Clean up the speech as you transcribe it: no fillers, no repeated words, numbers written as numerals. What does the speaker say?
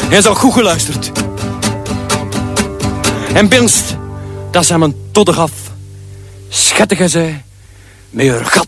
Hij zou goed geluisterd. En binst, dat ze hem een todder gaf. Schettige zij, met haar